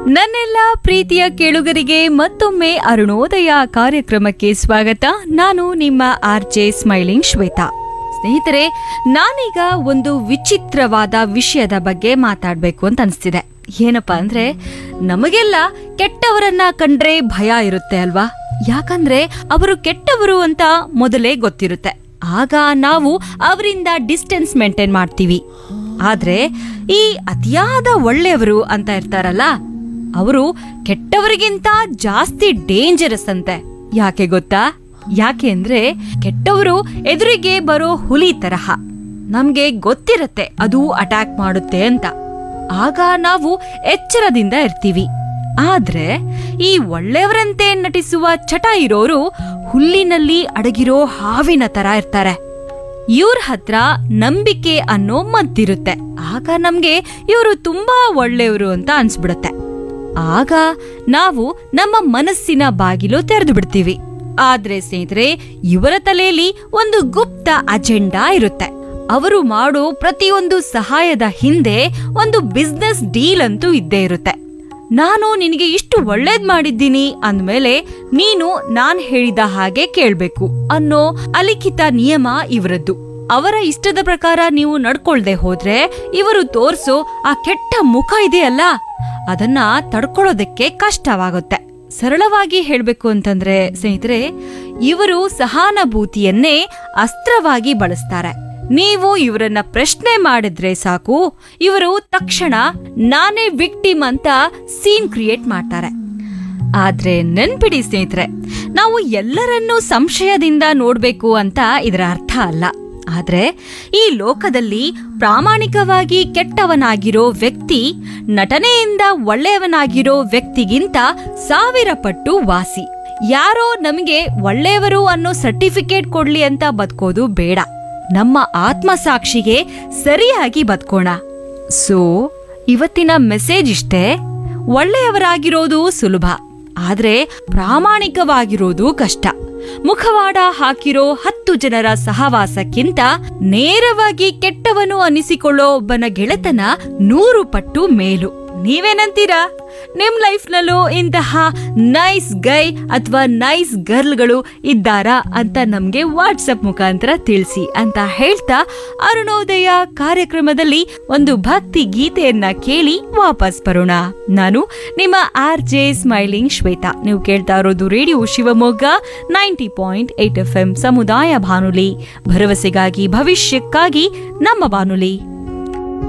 ನನ್ನೆಲ್ಲ ಪ್ರೀತಿಯ ಕೇಳುಗರಿಗೆ ಮತ್ತೊಮ್ಮೆ ಅರುಣೋದಯ ಕಾರ್ಯಕ್ರಮಕ್ಕೆ ಸ್ವಾಗತ. ನಾನು ನಿಮ್ಮ ಆರ್ಜೆ ಸ್ಮೈಲಿಂಗ್ ಶ್ವೇತಾ. ಸ್ನೇಹಿತರೆ, ನಾನೀಗ ಒಂದು ವಿಚಿತ್ರವಾದ ವಿಷಯದ ಬಗ್ಗೆ ಮಾತಾಡ್ಬೇಕು ಅಂತ ಅನಿಸ್ತಿದೆ. ಏನಪ್ಪಾ ಅಂದ್ರೆ, ನಮಗೆಲ್ಲ ಕೆಟ್ಟವರನ್ನ ಕಂಡ್ರೆ ಭಯ ಇರುತ್ತೆ ಅಲ್ವಾ? ಯಾಕಂದ್ರೆ ಅವರು ಕೆಟ್ಟವರು ಅಂತ ಮೊದಲೇ ಗೊತ್ತಿರುತ್ತೆ. ಆಗ ನಾವು ಅವರಿಂದ ಡಿಸ್ಟೆನ್ಸ್ ಮೇಂಟೈನ್ ಮಾಡ್ತೀವಿ. ಆದ್ರೆ ಈ ಅತಿಯಾದ ಒಳ್ಳೆಯವರು ಅಂತ ಇರ್ತಾರಲ್ಲ, ಅವರು ಕೆಟ್ಟವರಿಗಿಂತ ಜಾಸ್ತಿ ಡೇಂಜರಸ್ ಅಂತೆ. ಯಾಕೆ ಗೊತ್ತಾ? ಯಾಕೆ ಅಂದ್ರೆ, ಕೆಟ್ಟವರು ಎದುರಿಗೆ ಬರೋ ಹುಲಿ ತರಹ. ನಮ್ಗೆ ಗೊತ್ತಿರತ್ತೆ ಅದು ಅಟ್ಯಾಕ್ ಮಾಡುತ್ತೆ ಅಂತ. ಆಗ ನಾವು ಎಚ್ಚರದಿಂದ ಇರ್ತೀವಿ. ಆದ್ರೆ ಈ ಒಳ್ಳೆಯವರಂತೆ ನಟಿಸುವ ಚಟ ಇರೋರು ಹುಲ್ಲಿನಲ್ಲಿ ಅಡಗಿರೋ ಹಾವಿನ ತರ ಇರ್ತಾರೆ. ಇವ್ರ ಹತ್ರ ನಂಬಿಕೆ ಅನ್ನೋ ಮದ್ದಿರುತ್ತೆ. ಆಗ ನಮ್ಗೆ ಇವರು ತುಂಬಾ ಒಳ್ಳೆಯವರು ಅಂತ ಅನ್ಸ್ಬಿಡುತ್ತೆ. ಆಗ ನಾವು ನಮ್ಮ ಮನಸ್ಸಿನ ಬಾಗಿಲು ತೆರೆದು ಬಿಡ್ತೀವಿ. ಆದ್ರೆ ಸ್ನೇಹಿತರೆ, ಇವರ ತಲೆಯಲ್ಲಿ ಒಂದು ಗುಪ್ತ ಅಜೆಂಡಾ ಇರುತ್ತೆ. ಅವರು ಮಾಡೋ ಪ್ರತಿಯೊಂದು ಸಹಾಯದ ಹಿಂದೆ ಒಂದು ಬಿಸ್ನೆಸ್ ಡೀಲ್ ಅಂತೂ ಇದ್ದೇ ಇರುತ್ತೆ. ನಾನು ನಿನಗೆ ಇಷ್ಟು ಒಳ್ಳೇದ್ ಮಾಡಿದ್ದೀನಿ ಅಂದ್ಮೇಲೆ ನೀನು ನಾನ್ ಹೇಳಿದ ಹಾಗೆ ಕೇಳ್ಬೇಕು ಅನ್ನೋ ಅಲಿಖಿತ ನಿಯಮ ಇವರದ್ದು. ಅವರ ಇಷ್ಟದ ಪ್ರಕಾರ ನೀವು ನಡ್ಕೊಳ್ದೆ ಹೋದ್ರೆ ಇವರು ತೋರ್ಸೋ ಆ ಕೆಟ್ಟ ಮುಖ ಇದೆಯಲ್ಲ, ಅದನ್ನ ತಡ್ಕೊಳ್ಳೋದಕ್ಕೆ ಕಷ್ಟವಾಗುತ್ತೆ. ಸರಳವಾಗಿ ಹೇಳ್ಬೇಕು ಅಂತಂದ್ರೆ ಸ್ನೇಹಿತರೆ, ಇವರು ಸಹಾನುಭೂತಿಯನ್ನೇ ಅಸ್ತ್ರವಾಗಿ ಬಳಸ್ತಾರೆ. ನೀವು ಇವರನ್ನ ಪ್ರಶ್ನೆ ಮಾಡಿದ್ರೆ ಸಾಕು, ಇವರು ತಕ್ಷಣ ನಾನೇ ವಿಕ್ಟಿಮ್ ಅಂತ ಸೀನ್ ಕ್ರಿಯೇಟ್ ಮಾಡ್ತಾರೆ. ಆದ್ರೆ ನೆನ್ಪಿಡಿ ಸ್ನೇಹಿತರೆ, ನಾವು ಎಲ್ಲರನ್ನೂ ಸಂಶಯದಿಂದ ನೋಡ್ಬೇಕು ಅಂತ ಇದರ ಅರ್ಥ ಅಲ್ಲ. ಆದ್ರೆ ಈ ಲೋಕದಲ್ಲಿ ಪ್ರಾಮಾಣಿಕವಾಗಿ ಕೆಟ್ಟವನಾಗಿರೋ ವ್ಯಕ್ತಿ ನಟನೆಯಿಂದ ಒಳ್ಳೆಯವನಾಗಿರೋ ವ್ಯಕ್ತಿಗಿಂತ 1000 ಪಟ್ಟು ವಾಸಿ. ಯಾರೋ ನಮಗೆ ಒಳ್ಳೆಯವರು ಅನ್ನೋ ಸರ್ಟಿಫಿಕೇಟ್ ಕೊಡ್ಲಿ ಅಂತ ಬದುಕೋದು ಬೇಡ. ನಮ್ಮ ಆತ್ಮಸಾಕ್ಷಿಗೆ ಸರಿಯಾಗಿ ಬದುಕೋಣ. ಸೊ ಇವತ್ತಿನ ಮೆಸೇಜ್ ಇಷ್ಟೇ: ಒಳ್ಳೆಯವರಾಗಿರೋದು ಸುಲಭ, ಆದ್ರೆ ಪ್ರಾಮಾಣಿಕವಾಗಿರೋದು ಕಷ್ಟ. ಮುಖವಾಡ ಹಾಕಿರೋ 10 ಜನರ ಸಹವಾಸಕ್ಕಿಂತ ನೇರವಾಗಿ ಕೆಟ್ಟವನು ಅನಿಸಿಕೊಳ್ಳೋ ಒಬ್ಬನ ಗೆಳೆತನ 100 ಪಟ್ಟು ಮೇಲು. ನೀವೇನಂತೀರಾ? ನಿಮ್ ಲೈಫ್ನಲ್ಲೂ ಇಂತಹ ನೈಸ್ ಗೈ ಅಥವಾ ನೈಸ್ ಗರ್ಲ್ಗಳು ಇದ್ದಾರಾ ಅಂತ ನಮ್ಗೆ ವಾಟ್ಸಪ್ ಮುಖಾಂತರ ತಿಳಿಸಿ ಅಂತ ಹೇಳ್ತಾ, ಅರುಣೋದಯ ಕಾರ್ಯಕ್ರಮದಲ್ಲಿ ಒಂದು ಭಕ್ತಿ ಗೀತೆಯನ್ನ ಕೇಳಿ ವಾಪಸ್ ಬರೋಣ. ನಾನು ನಿಮ್ಮ ಆರ್ಜೆ ಸ್ಮೈಲಿಂಗ್ ಶ್ವೇತಾ. ನೀವು ಕೇಳ್ತಾ ಇರೋದು ರೇಡಿಯೋ ಶಿವಮೊಗ್ಗ 90.8 FM ಸಮುದಾಯ ಬಾನುಲಿ, ಭರವಸೆಗಾಗಿ ಭವಿಷ್ಯಕ್ಕಾಗಿ ನಮ್ಮ ಬಾನುಲಿ.